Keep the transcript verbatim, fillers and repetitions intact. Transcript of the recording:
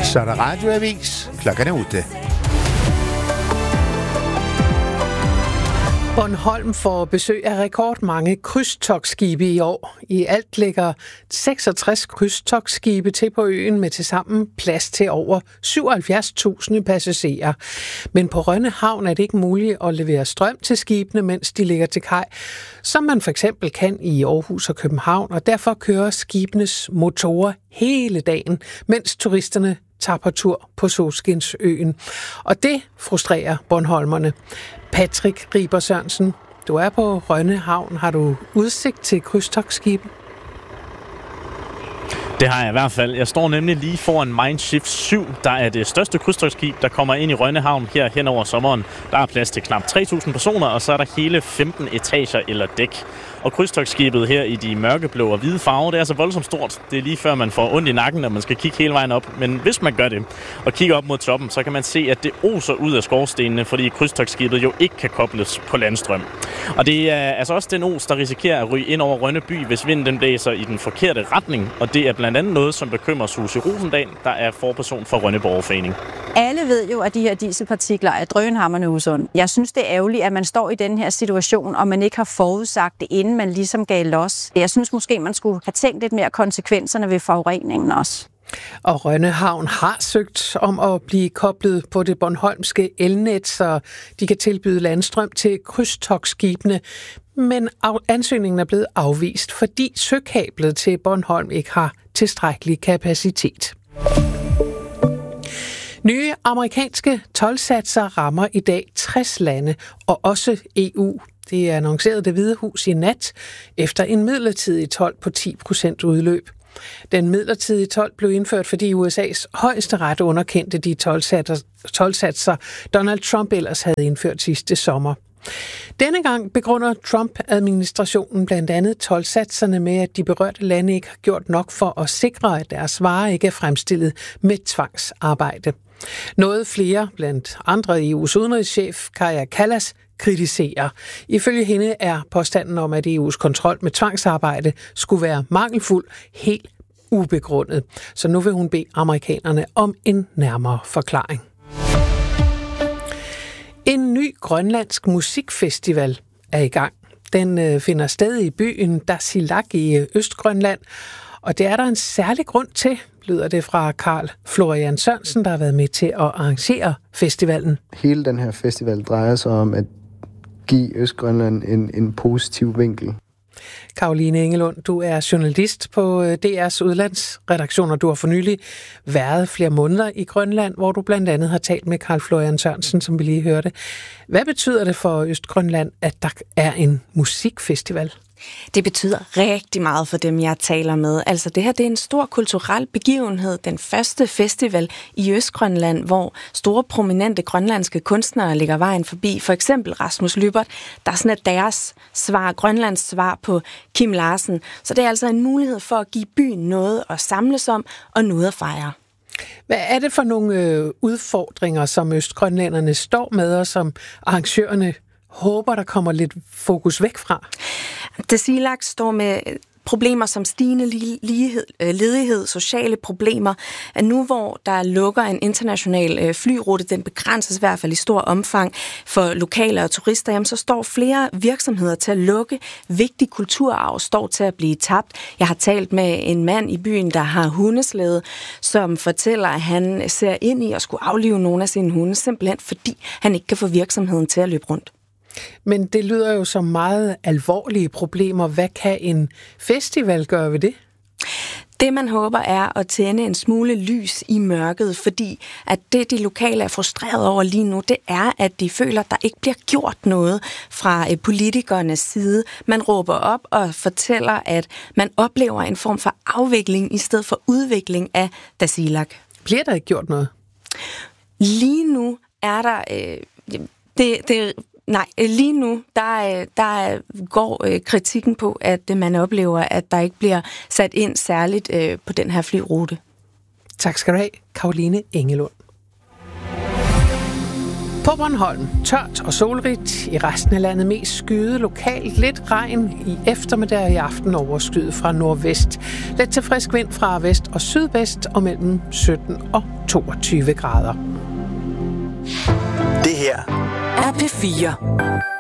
Så er der radioavis. Klokken er ute. Bornholm får besøg af rekordmange krydstogtskibe i år. I alt ligger seksogtres krydstogtskibe til på øen med tilsammen plads til over syvoghalvfjerds tusind passagerer. Men på Rønne Havn er det ikke muligt at levere strøm til skibene, mens de ligger til kaj, som man for eksempel kan i Aarhus og København, og derfor kører skibenes motorer hele dagen, mens turisterne tager på tur på Solskinsøen. Og det frustrerer bornholmerne. Patrick Riber Sørensen, du er på Rønne Havn. Har du udsigt til krydstogtskibe? Det har jeg i hvert fald. Jeg står nemlig lige foran Mindshift syv, der er det største krydstogtskib, der kommer ind i Rønne Havn her hen over sommeren. Der er plads til knap tre tusind personer, og så er der hele femten etager eller dæk. Og krydstogtskibet her i de mørkeblå og hvide farver, det er så voldsomt stort. Det er lige før man får ondt i nakken, når man skal kigge hele vejen op. Men hvis man gør det og kigger op mod toppen, så kan man se, at det oser ud af skorstenene, fordi krydstogtskibet jo ikke kan kobles på landstrøm. Og det er altså også den os, der risikerer at ryge ind over Rønne by, hvis vinden den blæser i den forkerte retning. Og det er blandt andet noget, som bekymrer Susie Rosendal, der er forperson for Rønne Borgerforening. Alle ved jo, at de her dieselpartikler er drønhamrende usunde. Jeg synes, det er ærgerligt, at man står i den her situation, og man ikke har forudsagt det, inden man ligesom gav los. Jeg synes måske, man skulle have tænkt lidt mere konsekvenserne ved forureningen også. Og Rønne Havn har søgt om at blive koblet på det bornholmske elnet, så de kan tilbyde landstrøm til krydstogtskibene. Men ansøgningen er blevet afvist, fordi søkablet til Bornholm ikke har tilstrækkelig kapacitet. Nye amerikanske toldsatser rammer i dag tres lande, og også E U. Det annoncerede Det Hvide Hus i nat efter en midlertidig told på ti procent udløb. Den midlertidige told blev indført, fordi U S A's højesteret underkendte de toldsatser, Donald Trump ellers havde indført sidste sommer. Denne gang begrunder Trump-administrationen blandt andet toldsatserne med, at de berørte lande ikke har gjort nok for at sikre, at deres varer ikke er fremstillet med tvangsarbejde. Noget flere, blandt andre E U's udenrigschef Kaja Kallas, kritiserer. Ifølge hende er påstanden om, at E U's kontrol med tvangsarbejde skulle være mangelfuld, helt ubegrundet. Så nu vil hun bede amerikanerne om en nærmere forklaring. En ny grønlandsk musikfestival er i gang. Den øh, finder sted i byen Tasiilaq i Østgrønland, og det er der en særlig grund til, lyder det fra Carl Florian Sørensen, der har været med til at arrangere festivalen. Hele den her festival drejer sig om at give Østgrønland en, en positiv vinkel. Karoline Engelund, du er journalist på D R's udlandsredaktion, og du har for nylig været flere måneder i Grønland, hvor du blandt andet har talt med Carl Florian Sørensen, som vi lige hørte. Hvad betyder det for Østgrønland, at der er en musikfestival? Det betyder rigtig meget for dem, jeg taler med. Altså det her, det er en stor kulturel begivenhed. Den første festival i Østgrønland, hvor store prominente grønlandske kunstnere ligger vejen forbi. For eksempel Rasmus Lybert, der er sådan et deres svar, Grønlands svar på Kim Larsen. Så det er altså en mulighed for at give byen noget at samles om og noget at fejre. Hvad er det for nogle øh, udfordringer, som østgrønlænderne står med, og som arrangørerne håber, der kommer lidt fokus væk fra? Tasiilaq står med problemer som stigende lighed, ledighed, sociale problemer. At nu hvor der lukker en international flyrute, den begrænses i hvert fald i stor omfang for lokale og turister, jamen, så står flere virksomheder til at lukke. Vigtig kulturarv står til at blive tabt. Jeg har talt med en mand i byen, der har hundeslæde, som fortæller, at han ser ind i at skulle aflive nogle af sine hunde, simpelthen fordi han ikke kan få virksomheden til at løbe rundt. Men det lyder jo som meget alvorlige problemer. Hvad kan en festival gøre ved det? Det, man håber, er at tænde en smule lys i mørket, fordi at det, de lokale er frustreret over lige nu, det er, at de føler, at der ikke bliver gjort noget fra politikernes side. Man råber op og fortæller, at man oplever en form for afvikling i stedet for udvikling af Tasiilaq. Bliver der ikke gjort noget? Lige nu er der... Øh, det, det Nej, lige nu, der, der går kritikken på, at man oplever, at der ikke bliver sat ind særligt på den her flyrute. Tak skal du have, Karoline Engelund. På Bornholm tørt og solrigt, i resten af landet mest skyet, lokalt lidt regn, i eftermiddag og i aften overskyet fra nordvest. Let til frisk vind fra vest og sydvest og mellem sytten og toogtyve grader. Det her er P fire.